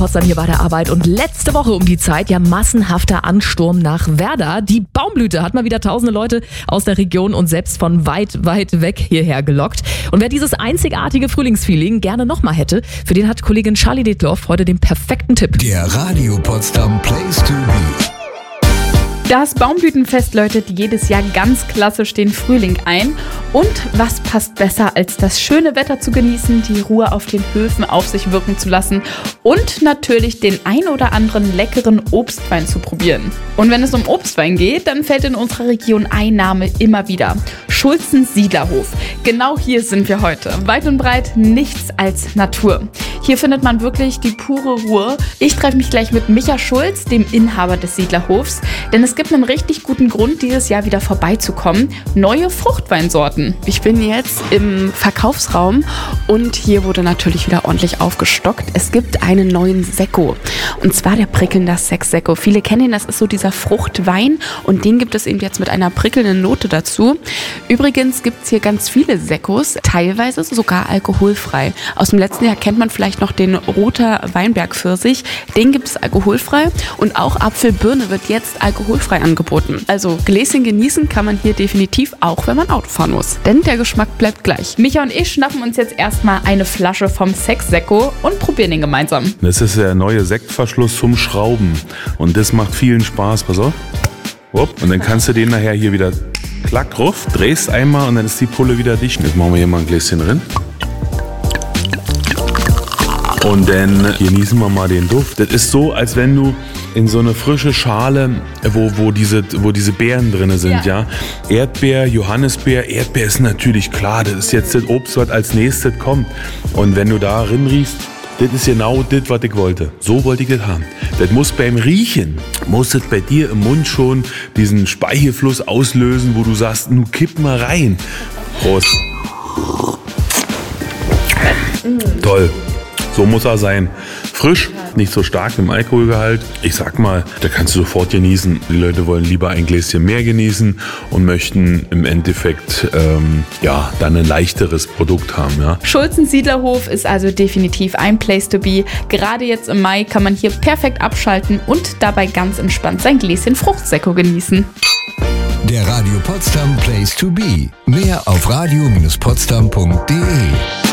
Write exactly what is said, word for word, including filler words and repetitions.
Potsdam hier bei der Arbeit und letzte Woche um die Zeit ja massenhafter Ansturm nach Werder. Die Baumblüte hat mal wieder tausende Leute aus der Region und selbst von weit, weit weg hierher gelockt. Und wer dieses einzigartige Frühlingsfeeling gerne nochmal hätte, für den hat Kollegin Charlie Detloff heute den perfekten Tipp. Der Radio Potsdam Place to Be. Das Baumblütenfest läutet jedes Jahr ganz klassisch den Frühling ein. Und was passt besser, als das schöne Wetter zu genießen, die Ruhe auf den Höfen auf sich wirken zu lassen und natürlich den ein oder anderen leckeren Obstwein zu probieren. Und wenn es um Obstwein geht, dann fällt in unserer Region ein Name immer wieder: Schulzens Siedlerhof. Genau hier sind wir heute. Weit und breit nichts als Natur. Hier findet man wirklich die pure Ruhe. Ich treffe mich gleich mit Micha Schulz, dem Inhaber des Siedlerhofs, denn es gibt einen richtig guten Grund, dieses Jahr wieder vorbeizukommen: neue Fruchtweinsorten. Ich bin jetzt im Verkaufsraum und hier wurde natürlich wieder ordentlich aufgestockt. Es gibt einen neuen Sekko und zwar der prickelnder Sex-Sekko. Viele kennen ihn, das ist so dieser Fruchtwein und den gibt es eben jetzt mit einer prickelnden Note dazu. Übrigens gibt es hier ganz viele Sekkos, teilweise sogar alkoholfrei. Aus dem letzten Jahr kennt man vielleicht noch den Roter Weinberg-Pfirsich. Den gibt es alkoholfrei und auch Apfelbirne wird jetzt alkoholfrei angeboten. Also Gläschen genießen kann man hier definitiv auch, wenn man Auto fahren muss. Denn der Geschmack bleibt gleich. Micha und ich schnappen uns jetzt erstmal eine Flasche vom Sex-Sekko und probieren ihn gemeinsam. Das ist der neue Sektverschluss zum Schrauben. Und das macht vielen Spaß. Pass auf. Und dann kannst du den nachher hier wieder klack ruf, drehst einmal und dann ist die Pulle wieder dicht. Jetzt machen wir hier mal ein Gläschen drin. Und dann genießen wir mal den Duft. Das ist so, als wenn du in so eine frische Schale, wo, wo, diese, wo diese Beeren drin sind, ja. ja. Erdbeer, Johannisbeer, Erdbeer ist natürlich klar, das ist jetzt das Obst, was als nächstes kommt. Und wenn du da drin riechst, das ist genau das, was ich wollte. So wollte ich das haben. Das muss beim Riechen, muss das bei dir im Mund schon diesen Speichelfluss auslösen, wo du sagst, nun kipp mal rein. Prost. Mm. Toll. So muss er sein. Frisch, nicht so stark im Alkoholgehalt. Ich sag mal, da kannst du sofort genießen. Die Leute wollen lieber ein Gläschen mehr genießen und möchten im Endeffekt ähm, ja, dann ein leichteres Produkt haben. Ja. Schulzens Siedlerhof ist also definitiv ein Place to be. Gerade jetzt im Mai kann man hier perfekt abschalten und dabei ganz entspannt sein Gläschen Fruchtsekko genießen. Der Radio Potsdam Place to Be. Mehr auf radio Bindestrich potsdam Punkt de.